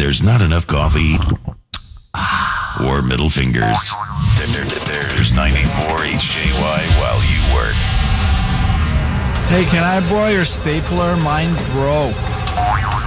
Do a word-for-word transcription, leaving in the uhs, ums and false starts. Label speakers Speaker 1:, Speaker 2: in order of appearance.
Speaker 1: there's not enough coffee or middle fingers. There's ninety-four H J Y while you work.
Speaker 2: Hey, can I borrow your stapler? Mine broke.